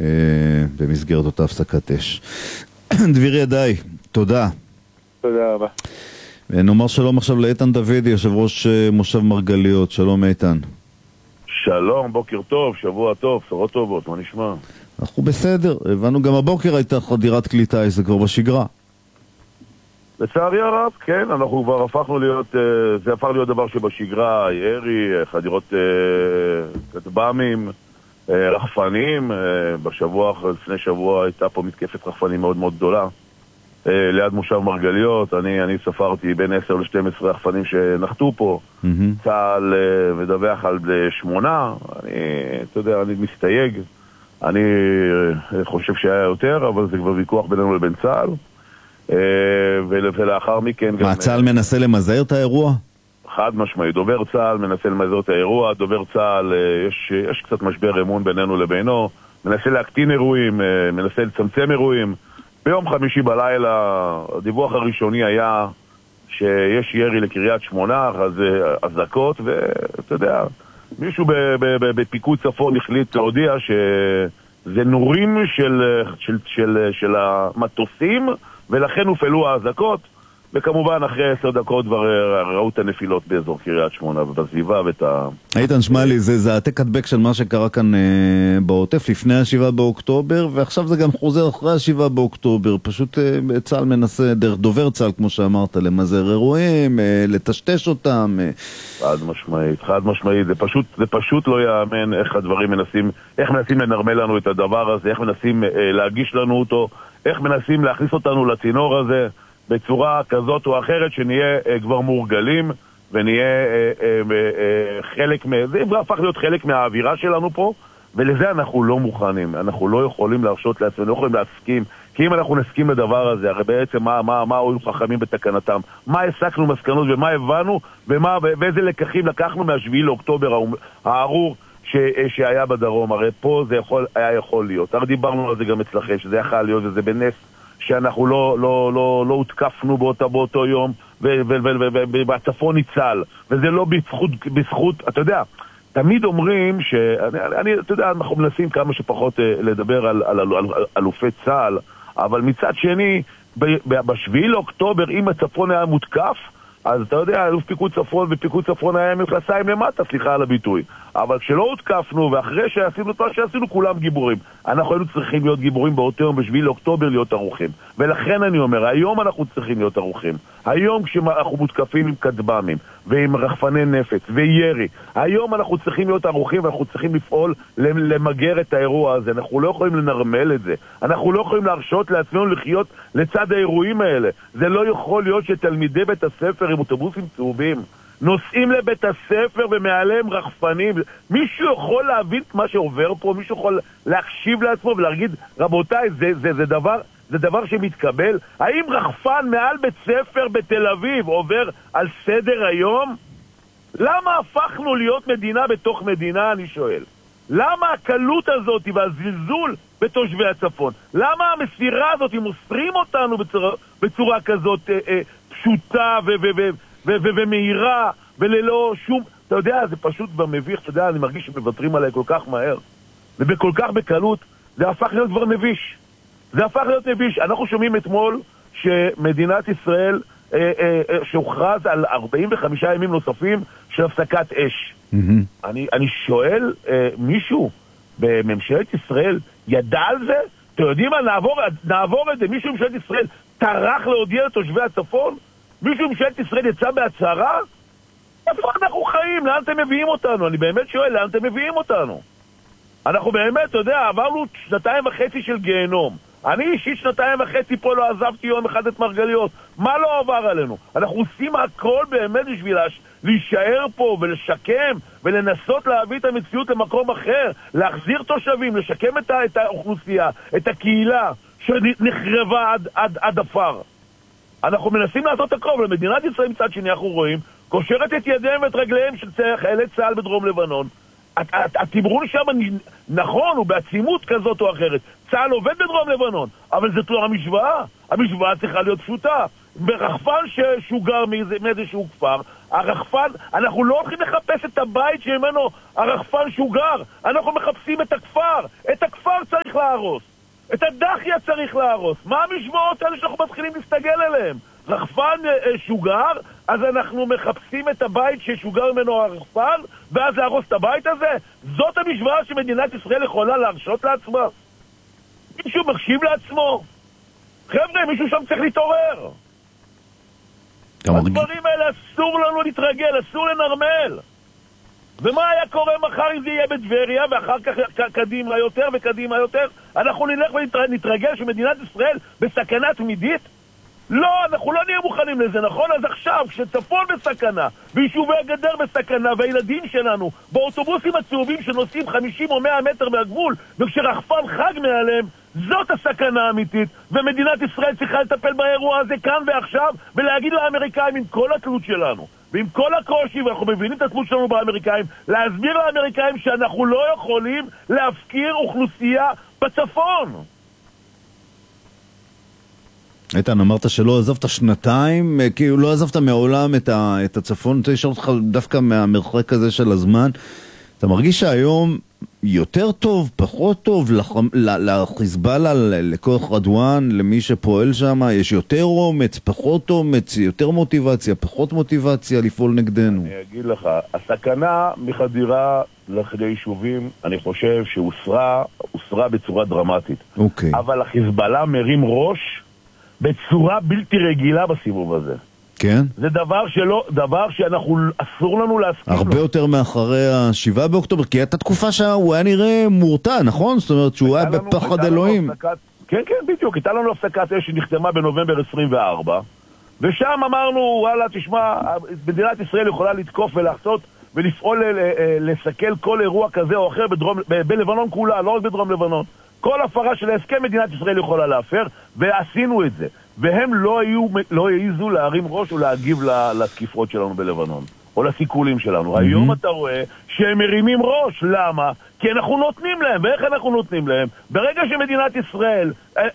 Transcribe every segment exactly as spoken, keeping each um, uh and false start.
במסגרת אותה הפסקת אש. דביר ידעי, תודה. תודה רבה. נאמר שלום עכשיו לאיתן דוידי, יושב ראש מושב מרגליות. שלום איתן. שלום, בוקר טוב, שבוע טוב, בשורות טובות, מה נשמע? אנחנו בסדר, הבנו גם הבוקר הייתה חדירת כליטה, זה כבר בשגרה. לצערי הרב, כן, אנחנו כבר הפכנו להיות, זה הפך להיות דבר שבשגרה, ירי, חדירות כטב"מים, רחפנים. בשבוע, לפני שבוע הייתה פה מתקפת רחפנים מאוד מאוד גדולה ליד מושב מרגליות. אני, אני ספרתי בין עשר ל-שתים עשרה רחפנים שנחתו פה. Mm-hmm. צה"ל מדווח על שמונה. אני, אתה יודע, אני מסתייג. אני חושב שהיה יותר, אבל זה כבר ויכוח בינינו לבין צה"ל. ולאחר מכן... מה, צה"ל מנסה למזער את האירוע? חד משמעי, דובר צה"ל מנסה למזער את האירוע. דובר צה"ל, יש, יש קצת משבר אמון בינינו לבינו, מנסה להקטין אירועים, מנסה לצמצם אירועים. ביום חמישי בלילה הדיווח הראשוני היה שיש ירי לקריית שמונה, אז אזעקות, ואתה יודע, מישהו בפיקוד צפון החליט להודיע שזה נורים של, של, של, של המטוסים, ולכן הופעלו האזעקות. וכמובן אחרי עשר דקות כבר ראו את הנפילות באזור קריית שמונה ובסביבה ואת ה... איתן, שמע לי, זה, זה העתק הדבק של מה שקרה כאן אה, בעוטף לפני השבעה באוקטובר, ועכשיו זה גם חוזר אחרי השבעה באוקטובר. פשוט אה, צה"ל מנסה, דרך דובר צה"ל, כמו שאמרת, למזער אירועים, אה, לטשטש אותם. אה. חד משמעית, חד משמעית. זה פשוט, זה פשוט לא יאמן איך הדברים מנסים, איך מנסים לנרמל לנו את הדבר הזה, איך מנסים אה, להגיש לנו אותו, איך מנסים להכניס אותנו לצינור הזה. בצורה כזאת או אחרת שנהיה אה, כבר מורגלים ונהיה אה, אה, אה, חלק מה... זה הפך להיות חלק מהאווירה שלנו פה, ולזה אנחנו לא מוכנים. אנחנו לא יכולים להרשות לעצמנו, לא יכולים להסכים, כי אם אנחנו נסכים לדבר הזה, הרי בעצם מה, מה, מה היו חכמים בתקנתם, מה הסקנו מסקנות ומה הבנו ומה, ואיזה לקחים לקחנו מהשביעי לאוקטובר הארור ש, שהיה בדרום. הרי פה זה יכול, היה יכול להיות. הרי דיברנו על זה גם אצלכם, שזה יכול להיות וזה בנס שאנחנו לא, לא, לא, לא הותקפנו באותה, באותו יום, ובצפון ניצל, וזה לא בזכות, בזכות, אתה יודע, תמיד אומרים שאני, אני, אתה יודע, אנחנו מנסים כמה שפחות לדבר על, על, על, על אלופי צה"ל, אבל מצד שני, בשביעי לאוקטובר, אם הצפון היה מותקף, אז אתה יודע, אלוף פיקוד צפון ופיקוד צפון היה מכנסיים למטה, סליחה על הביטוי. אבל כשלא הותקפנו, ואחרי שעשינו את מה שעשינו, כולם גיבורים. אנחנו היינו צריכים להיות גיבורים באותו יום, בשביל לאוקטובר להיות ערוכים. ולכן אני אומר, היום אנחנו צריכים להיות ערוכים. היום כשאנחנו מותקפים עם כטב"מים, ועם רחפני נפץ, וירי, היום אנחנו צריכים להיות ערוכים, ואנחנו צריכים לפעול למגר את האירוע הזה. אנחנו לא יכולים לנרמל את זה. אנחנו לא יכולים להרשות לעצמנו לחיות לצד האירועים האלה. זה לא יכול להיות שתלמידי בית הספר עם אוטובוסים צהובים נוסעים לבית הספר ומעליהם רחפנים. מישהו יכול להבין מה שעובר פה? מישהו יכול להקשיב לעצמו ולהגיד, רבותיי, זה, זה, זה דבר, זה דבר שמתקבל? האם רחפן מעל בית ספר בתל אביב עובר על סדר היום? למה הפכנו להיות מדינה בתוך מדינה, אני שואל? למה הקלות הזאת והזלזול בתושבי הצפון? למה המסירה הזאת, מוסרים אותנו בצורה, בצורה כזאת אה, אה, פשוטה ו... ו, ו ומהירה, וללא שום... אתה יודע, זה פשוט במביך, אתה יודע, אני מרגיש שמוותרים עליי כל כך מהר. ובכל כך בקלות, זה הפך להיות כבר נביש. זה הפך להיות נביש. אנחנו שומעים אתמול שמדינת ישראל, אה, אה, אה, שהוכרז על ארבעים וחמישה ימים נוספים של הפסקת אש. Mm-hmm. אני, אני שואל, אה, מישהו בממשלת ישראל ידע על זה? אתם יודעים מה? נעבור, נעבור את זה. מישהו בממשלת ישראל טרח להודיע לתושבי הצפון? מישהו ממשלת ישראל יצא בהצהרה? איפה אנחנו חיים? לאן אתם מביאים אותנו? אני באמת שואל, לאן אתם מביאים אותנו? אנחנו באמת, אתה יודע, עברנו שנתיים וחצי של גיהנום. אני אישית שנתיים וחצי פה לא עזבתי יום אחד את מרגליות. מה לא עבר עלינו? אנחנו עושים הכל באמת בשביל להישאר פה ולשקם ולנסות להביא את המציאות למקום אחר, להחזיר תושבים, לשקם את האוכלוסייה, את הקהילה שנחרבה עד, עד, עד אפר. אנחנו מנסים לעשות הכל, אבל מדינת ישראל מצד שני אנחנו רואים, קושרת את ידיהם ואת רגליהם של חיילי צה"ל בדרום לבנון. התמרון שם נכון, הוא בעצימות כזאת או אחרת. צה"ל עובד בדרום לבנון, אבל זאת לא המשוואה. המשוואה צריכה להיות פשוטה. ברחפן ששוגר מאיזשהו כפר, הרחפן, אנחנו לא הולכים לחפש את הבית שממנו הרחפן שוגר, אנחנו מחפשים את הכפר. את הכפר צריך להרוס. את הדחיה צריך להרוס. מה המשוואות האלה שאנחנו מתחילים להסתגל אליהם? רחפן שוגר, אז אנחנו מחפשים את הבית ששוגר ממנו הרחפן, ואז להרוס את הבית הזה? זאת המשוואה שמדינת ישראל יכולה להרשות לעצמה? מישהו מחשיב לעצמו? חבר'ה, מישהו שם צריך להתעורר. הדברים האלה אסור לנו להתרגל, אסור לנרמל. ומה היה קורה מחר אם זה יהיה בטבריה, ואחר כך קדימה יותר וקדימה יותר? אנחנו נלך ונתרגל שמדינת ישראל בסכנה תמידית? לא, אנחנו לא נהיה מוכנים לזה, נכון? אז עכשיו, כשצפון בסכנה, ויישובי הגדר בסכנה, והילדים שלנו באוטובוסים הצהובים שנוסעים חמישים או מאה מטר מהגבול, וכשרחפן חג מעליהם, זאת הסכנה האמיתית, ומדינת ישראל צריכה לטפל באירוע הזה כאן ועכשיו, ולהגיד לאמריקאים עם כל התלות שלנו, ועם כל הקושי, ואנחנו מבינים את התלות שלנו באמריקאים, להסביר לאמריקאים שאנחנו לא יכולים להפקיר אוכלוסייה בצפון. איתן, אמרת שלא עזבת שנתיים, כאילו לא עזבת מעולם את, ה, את הצפון, אתה ישר אותך דווקא מהמרחק הזה של הזמן. אתה מרגיש שהיום יותר טוב, פחות טוב, לחיזבאללה, לכוח רדואן, למי שפועל שם, יש יותר אומץ, פחות אומץ, יותר מוטיבציה, פחות מוטיבציה לפעול נגדנו? אני אגיד לך, הסכנה מחדירה לכדי יישובים, אני חושב שהוסרה, הוסרה בצורה דרמטית. אוקיי. אבל החיזבאללה מרים ראש בצורה בלתי רגילה בסיבוב הזה. כן? זה דבר שלא, דבר שאנחנו, אסור לנו להסכים הרבה לו. יותר מאחרי השבעה באוקטובר, כי הייתה תקופה שהוא היה נראה מורתע, נכון? זאת אומרת שהוא היה בפחד אלוהים. הפסקת, כן, כן, בדיוק. הייתה לנו הפסקת אש שנחתמה בנובמבר עשרים וארבע, ושם אמרנו, וואלה, תשמע, מדינת ישראל יכולה לתקוף ולחצות ולפעול, לסכל כל אירוע כזה או אחר בדרום, בלבנון כולה, לא רק בדרום לבנון. כל הפרה של ההסכם מדינת ישראל יכולה להפר, ועשינו את זה. והם לא היו, לא העיזו להרים ראש או להגיב לתקיפות שלנו בלבנון, או לסיכולים שלנו. Mm-hmm. היום אתה רואה שהם מרימים ראש. למה? כי אנחנו נותנים להם. ואיך אנחנו נותנים להם? ברגע שמדינת ישראל,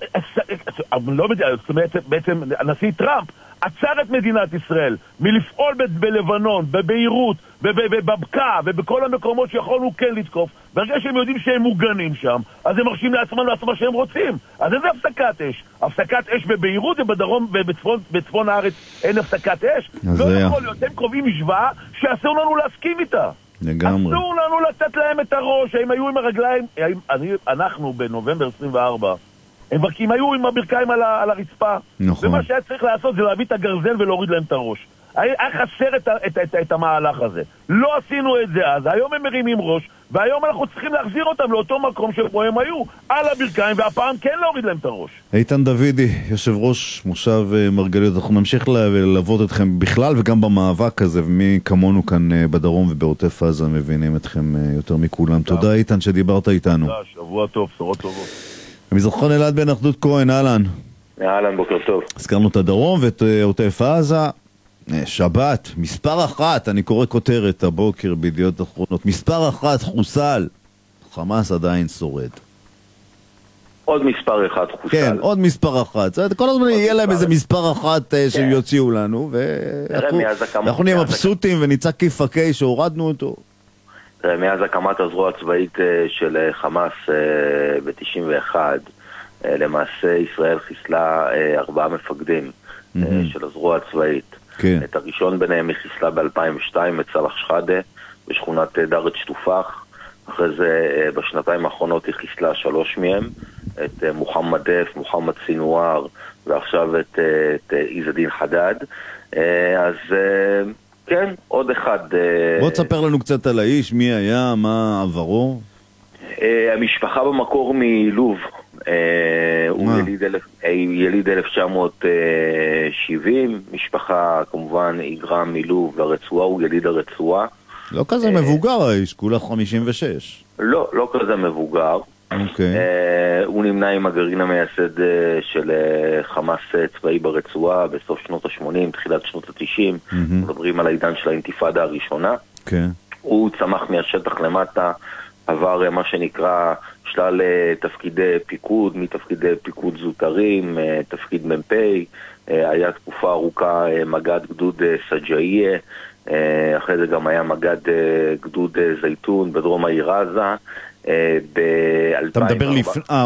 לא, בעצם, בעצם הנשיא טראמפ עצר את מדינת ישראל מלפעול ב- בלבנון, בביירות, בבקעה ובכל המקומות שיכולנו כן לתקוף. ברגע שהם יודעים שהם מוגנים שם, אז הם מרשים לעצמם לעצמם מה שהם רוצים. אז איזה הפסקת אש? הפסקת אש בביירות ובדרום ובצפון בצפון הארץ אין הפסקת אש? לא יכול להיות, הם קובעים משוואה שאסור לנו להסכים איתה. לגמרי. אסור לנו לתת להם את הראש. הם היו עם הרגליים, אני, אנחנו בנובמבר עשרים וארבע, הם, הם היו עם הברכיים על, ה, על הרצפה. נכון. ומה שהיה צריך לעשות זה להביא את הגרזן ולהוריד להם את הראש. היה, היה חסר את, את, את, את המהלך הזה. לא עשינו את זה אז. היום הם מרימים ראש, והיום אנחנו צריכים להחזיר אותם לאותו מקום שבו הם היו, על הברכיים, והפעם כן להוריד להם את הראש. איתן דוידי, יושב ראש מושב מרגליות, אנחנו נמשיך ללוות אתכם בכלל וגם במאבק הזה, ומי כמונו כאן בדרום ובעוטף עזה מבינים אתכם יותר מכולם. תודה איתן שדיברת איתנו. תודה, שבוע טוב, בשורות טובות. מזרחון אלעד בן אחדות כהן, אהלן. אהלן, בוקר טוב. הזכרנו את הדרום ואת עוטף עזה. שבת, מספר אחת, אני קורא כותרת הבוקר בידיעות אחרונות, מספר אחת חוסל, חמאס עדיין שורד. עוד מספר אחד חוסל. כן, עוד מספר אחת. כל הזמן יהיה להם איזה מספר אחת שהם יוציאו לנו, ואנחנו נהיה מבסוטים ונצעק כיפקי שהורדנו אותו. מאז הקמת הזרוע הצבאית של חמאס ב-תשעים ואחת, למעשה ישראל חיסלה ארבעה מפקדים של הזרוע הצבאית. כן. את הראשון ביניהם היא חיסלה ב-אלפיים ושתיים, את סלח שחאדה, בשכונת דארת שטופח. אחרי זה, בשנתיים האחרונות היא חיסלה שלוש מהם, את מוחמד דף, מוחמד סינואר, ועכשיו את, את עז-א-דין חדד. אז כן, עוד אחד. בוא תספר לנו קצת על האיש, מי היה, מה עברו? המשפחה במקור מלוב. הוא יליד אלף תשע מאות שבעים, משפחה כמובן היגרה מלוב לרצועה, הוא יליד הרצועה. לא כזה מבוגר האיש, כולה חמישים ושש. לא, לא כזה מבוגר. הוא נמנה עם הגרעין המייסד של חמאס צבאי ברצועה בסוף שנות ה-שמונים, תחילת שנות ה-תשעים. מדברים על העידן של האינתיפאדה הראשונה. הוא צמח מהשטח למטה, עבר מה שנקרא שלל תפקידי פיקוד, מתפקידי פיקוד זוטרים, תפקיד מ"פ, היה תקופה ארוכה מג"ד גדוד סג'איה, אחרי זה גם היה מג"ד גדוד זייתון בדרום העיר עזה. אתה מדבר לפני...